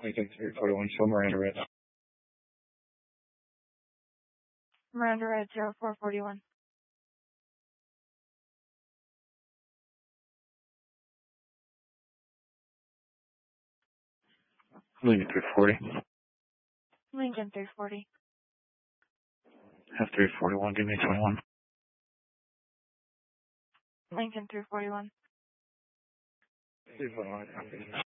Lincoln 341, show Miranda Red. Miranda Red 0441. Lincoln 340. Lincoln 340. F341, give me 21. Lincoln 341. 341.